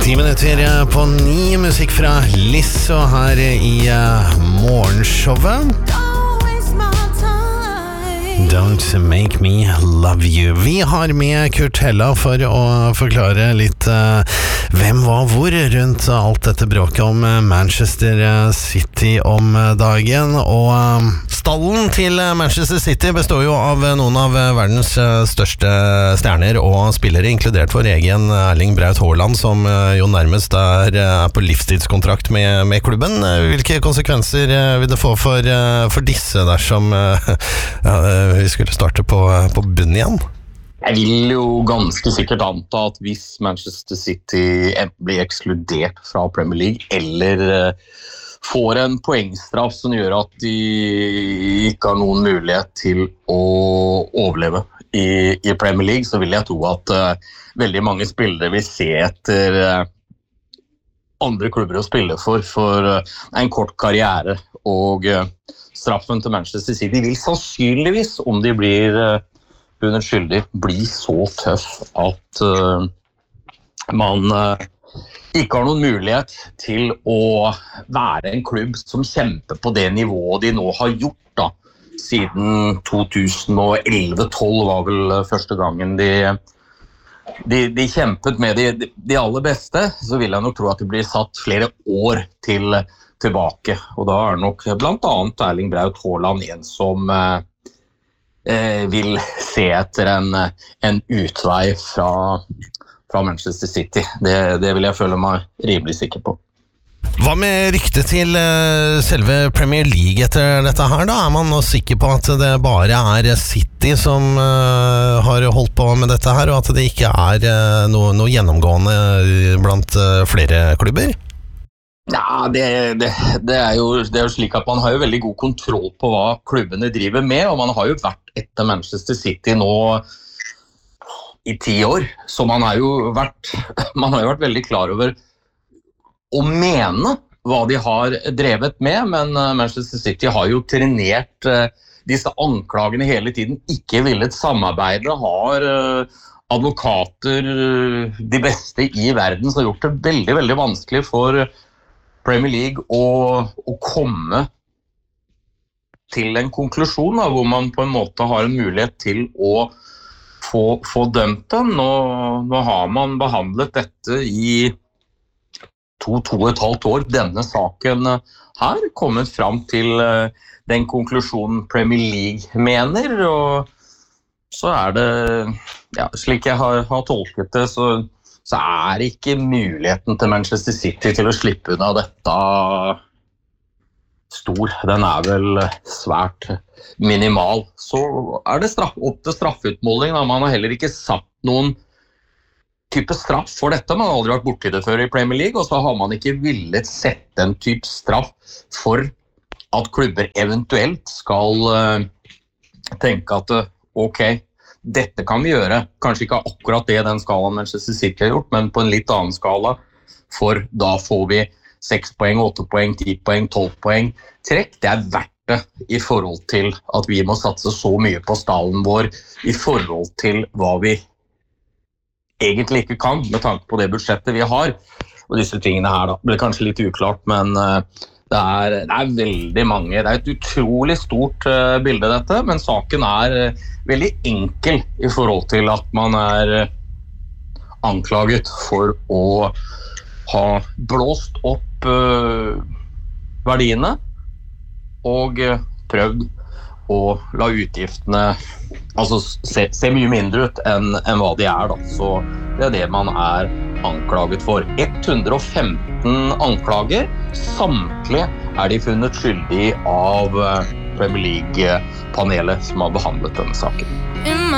10 minutter på 9, musikk fra Lizzo her i morgenshowet. Don't make me love you. Vi har med Kurt Hella for å forklare litt hvem var hvor rundt alt dette bråket om Manchester City om dagen. Og stallen til Manchester City består jo av noen av verdens største stjerner og spillere, inkludert vår egen Erling Braut Haaland, som jo nærmest er på livstidskontrakt med klubben. Hvilke konsekvenser vil det få for disse dersom vi skulle starte på bunnen igjen? Jeg vil jo ganske sikkert anta at hvis Manchester City enten blir ekskludert fra Premier League eller får en poengstraff som gjør at de ikke har noen mulighet til å overleve i Premier League, så vil jeg tro at veldig mange spillere vil se etter andre klubber å spille for en kort karriere, og straffen til Manchester City vil sannsynligvis, om de blir funnet skyldig, bli så tøff at man ikke har noen mulighet til å være en klubb som kjemper på det nivået de nå har gjort da. Siden 2011-12 var vel første gangen de kjempet med de aller beste, så vil jeg nok tro at det blir satt flere år tilbake. Og da er nok blant annet Erling Braut Haaland en som vil se etter en utvei fra Manchester City. Det vil jeg føle meg rimelig sikker på. Hva med ryktet til selve Premier League etter dette her da? Er man nå sikker på at det bare er City som har holdt på med dette her, og at det ikke er noe gjennomgående blant flere klubber? Ja, det er jo slik at man har jo veldig god kontroll på hva klubbene driver med, og man har jo vært etter Manchester City nå i 10 år, så man har jo vært veldig klar over å mene hva de har drevet med, men Manchester City har jo trenert disse anklagene hele tiden, ikke villet samarbeide, har advokater, de beste i verden, som har gjort det veldig, veldig vanskelig for Premier League å komme til en konklusjon da, hvor man på en måte har en mulighet til å få dømt den. Nå har man behandlet dette i 2,5 år, denne saken her, kommet frem til den konklusjonen Premier League mener, og så er det, ja, slik jeg har tolket det, så er ikke muligheten til Manchester City til å slippe unna dette stor. Den er vel svært minimal. Så er det opp til straffeutmåling. Man har heller ikke satt noen type straff for dette. Man har aldri vært borti det før i Premier League, og så har man ikke villet sette en type straff for at klubber eventuelt skal tenke at ok, dette kan vi gjøre, kanskje ikke akkurat det den skalaen Manchester City har gjort, men på en litt annen skala, for da får vi 6 poeng, 8 poeng, 10 poeng, 12 poeng trekk. Det er verdt det i forhold til at vi må satse så mye på stallen vår, i forhold til hva vi egentlig ikke kan, med tanke på det budsjettet vi har. Og disse tingene her da, blir kanskje litt uklart, men det er veldig mange. Det er et utrolig stort bilde dette, men saken er veldig enkel i forhold til at man er anklaget for å ha blåst opp verdiene og prøvd å la utgiftene altså se mye mindre ut enn hva de er da. Så det er det man er anklaget for. 115 anklager, samtlige er de funnet skyldig av Premier League-panelet som har behandlet denne saken.